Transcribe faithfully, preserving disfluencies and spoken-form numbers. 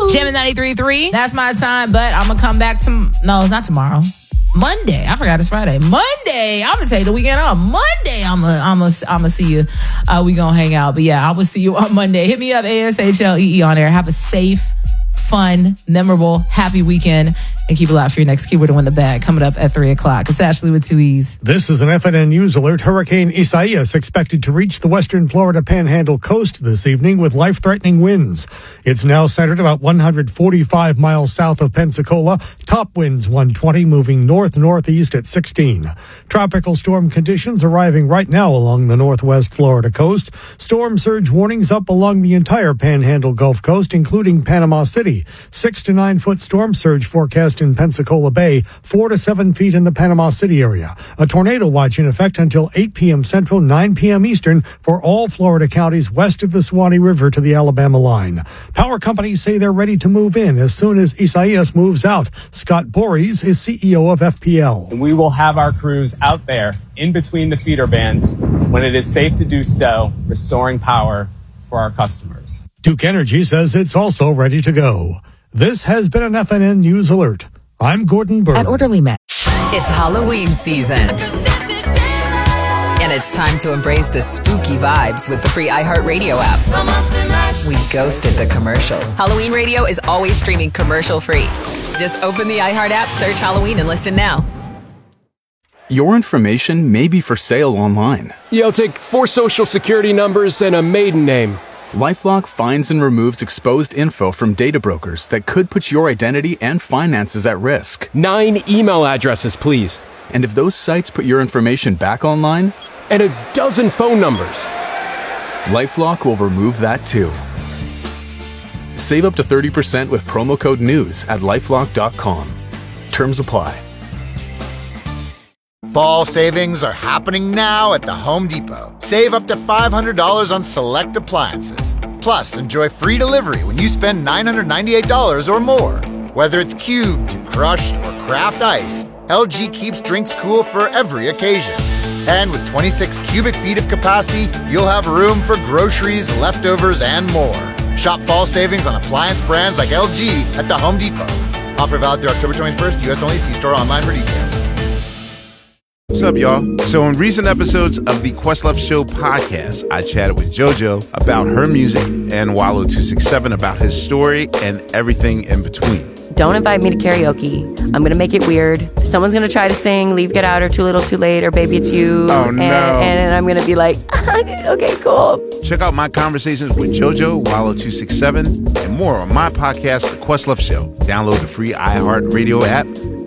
Jam ninety-three point three. That's my time, but I'm going to come back to... No, not tomorrow. Monday. I forgot it's Friday. Monday. I'm going to take the weekend off. Monday, I'm going I'm to I'm gonna see you. Uh, we going to hang out. But yeah, I will see you on Monday. Hit me up, A S H L E E on air. Have a safe, fun, memorable, happy weekend. And keep it loud for your next keyword to win the bag. Coming up at three o'clock. It's Ashley with two E's. This is an F N N News alert. Hurricane Isaias expected to reach the western Florida Panhandle coast this evening with life-threatening winds. It's now centered about one hundred forty-five miles south of Pensacola. Top winds one twenty, moving north-northeast at sixteen. Tropical storm conditions arriving right now along the northwest Florida coast. Storm surge warnings up along the entire Panhandle Gulf Coast, including Panama City. Six to nine foot storm surge forecast in Pensacola Bay, four to seven feet in the Panama City area. A tornado watch in effect until eight p.m. Central, nine p.m. Eastern for all Florida counties west of the Suwannee River to the Alabama line. Power companies say they're ready to move in as soon as Isaias moves out. Scott Bories is C E O of F P L. We will have our crews out there in between the feeder bands when it is safe to do so, restoring power for our customers. Duke Energy says it's also ready to go. This has been an F N N News Alert. I'm Gordon Burr. At Orderly Met. It's Halloween season. And it's time to embrace the spooky vibes with the free iHeartRadio app. We ghosted the commercials. Halloween Radio is always streaming commercial free. Just open the iHeart app, search Halloween, and listen now. Your information may be for sale online. Yeah, I'll take four social security numbers and a maiden name. LifeLock finds and removes exposed info from data brokers that could put your identity and finances at risk. Nine email addresses, please. And if those sites put your information back online? And a dozen phone numbers. LifeLock will remove that too. Save up to thirty percent with promo code NEWS at LifeLock dot com. Terms apply. Fall savings are happening now at the Home Depot. Save up to five hundred dollars on select appliances. Plus, enjoy free delivery when you spend nine hundred ninety-eight dollars or more. Whether it's cubed, crushed, or craft ice, L G keeps drinks cool for every occasion. And with twenty-six cubic feet of capacity, you'll have room for groceries, leftovers, and more. Shop fall savings on appliance brands like L G at the Home Depot. Offer valid through October twenty-first, U S only. See store online for details. What's up, y'all? So in recent episodes of the Questlove Show podcast, I chatted with JoJo about her music and Wallow two sixty-seven about his story and everything in between. Don't invite me to karaoke. I'm going to make it weird. Someone's going to try to sing Leave, Get Out, or Too Little, Too Late, or Baby It's You. Oh, no. And, and I'm going to be like, okay, cool. Check out my conversations with JoJo, Wallow two sixty-seven, and more on my podcast, The Questlove Show. Download the free iHeartRadio app